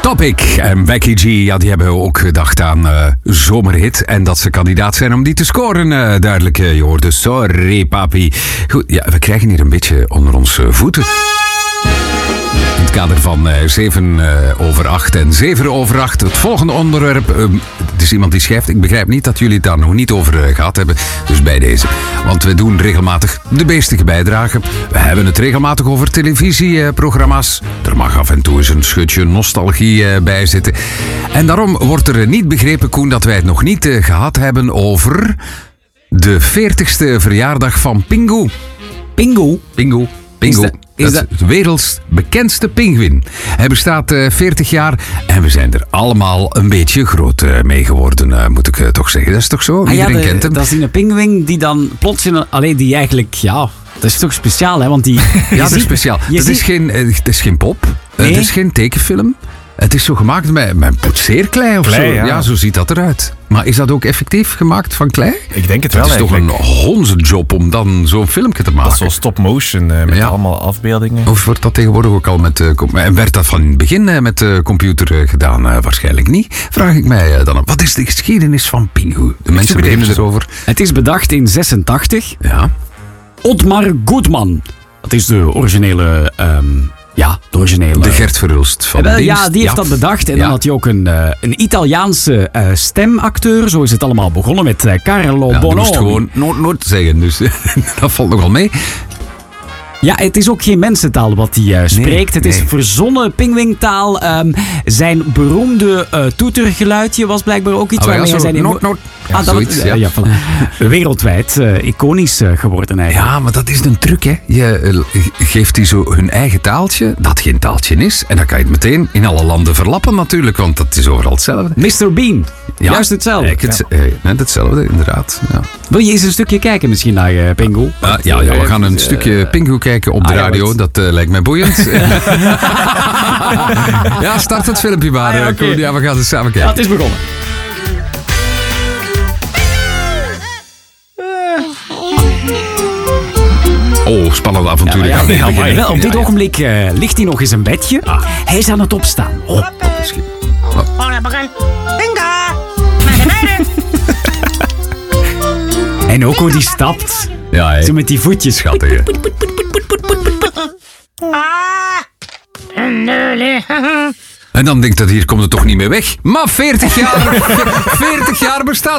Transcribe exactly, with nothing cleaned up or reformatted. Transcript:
Topic en Becky G, ja, die hebben ook gedacht aan uh, zomerhit. En dat ze kandidaat zijn om die te scoren, uh, duidelijk. Uh, je hoorde sorry papi. Goed, ja, we krijgen hier een beetje onder onze voeten. In het kader van uh, zeven uh, over acht en zeven over acht. Het volgende onderwerp. Uh, het is iemand die schrijft. Ik begrijp niet dat jullie het daar nog niet over uh, gehad hebben. Dus bij deze. Want we doen regelmatig de beestige bijdrage. We hebben het regelmatig over televisieprogramma's. Uh, er mag af en toe eens een schutje nostalgie uh, bij zitten. En daarom wordt er niet begrepen, Koen, dat wij het nog niet uh, gehad hebben over de veertigste verjaardag van Pingu. Pingu? Pingu. Pingu. Is dat, is dat is de werelds bekendste pinguïn. Hij bestaat uh, veertig jaar en we zijn er allemaal een beetje groot uh, mee geworden, uh, moet ik uh, toch zeggen. Dat is toch zo? Ah, Iedereen ja, de, kent hem. Dat is een pinguïn die dan plots... In een, allee, die eigenlijk... Ja, dat is toch speciaal, hè? Want die... Ja, dat is speciaal. Het is, geen, uh, het is geen pop. Nee? Het is geen tekenfilm. Het is zo gemaakt met, met poetseerklei of klei, zo. Ja. ja, zo ziet dat eruit. Maar is dat ook effectief gemaakt van klei? Ik denk het wel. Het is eigenlijk. toch een honzenjob om dan zo'n filmpje te maken. Dat is zo stop motion uh, met Ja. allemaal afbeeldingen. Of wordt dat tegenwoordig ook al met... Uh, com- en werd dat van in het begin uh, met de computer uh, gedaan? Uh, waarschijnlijk niet. Vraag ik mij uh, dan op. Wat is de geschiedenis van Pingu? De mensen beginnen erover. Het is bedacht in zesentachtig. Ja. Otmar Goodman. Dat is de originele... Um, ja, de originele... De Gert Verhulst van Wel, dienst. ja, die heeft ja. dat bedacht. En Ja. dan had hij ook een, uh, een Italiaanse uh, stemacteur. Zo is het allemaal begonnen met uh, Carlo Ja, die Bonomi. moest gewoon nooit, nooit zeggen. Dus dat valt nogal mee. Ja, het is ook geen mensentaal wat hij uh, spreekt. Het is nee. verzonnen pinguïntaal. Um, zijn beroemde uh, toetergeluidje was blijkbaar ook iets Oh, ja, waarmee zo, hij zijn... noot, noot. Ja, Ah, dat zoiets, uh, ja. ja, voilà. Wereldwijd uh, iconisch uh, geworden eigenlijk. Ja, maar dat is een truc, hè. Je uh, geeft die zo hun eigen taaltje, dat geen taaltje is. En dan kan je het meteen in alle landen verlappen natuurlijk, want dat is overal hetzelfde. mister Bean. Ja, Juist hetzelfde. Kijk, het, uh, net hetzelfde, inderdaad. Ja. Wil je eens een stukje kijken misschien naar uh, Pingu? Uh, ja, ja, we gaan een uh, stukje Pingu kijken op de ah, ja, radio. wat... Dat uh, lijkt mij boeiend. Ja, start het filmpje maar. Ah, ja, okay. Koen. Ja, we gaan het samen kijken. Ja, het is begonnen. Oh, spannende avonturen. Ja, gaan we ja, beginnen. ja, wel, op dit Ja, ja. ogenblik uh, ligt hij nog in zijn bedje. Ah. Hij is aan het opstaan. Oh. Oh, misschien. En ook hoe die stapt. Ja, hè. Zo met die voetjes. Schattig, hè. En dan denkt dat hier komt het toch niet meer weg. Maar veertig jaar, veertig jaar bestaat